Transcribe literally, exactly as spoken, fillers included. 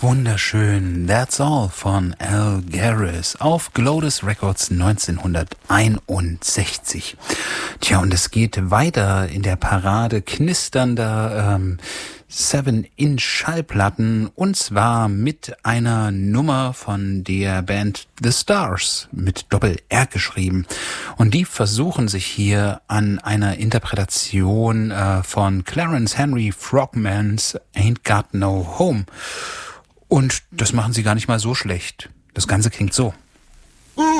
Wunderschön. That's All von Al Garris auf Glodus Records neunzehnhunderteinundsechzig. Tja, und es geht weiter in der Parade knisternder ähm, Seven-Inch-Schallplatten, und zwar mit einer Nummer von der Band The Stars, mit Doppel-R geschrieben. Und die versuchen sich hier an einer Interpretation äh, von Clarence Henry Frogmans Ain't Got No Home. Und das machen sie gar nicht mal so schlecht. Das Ganze klingt so.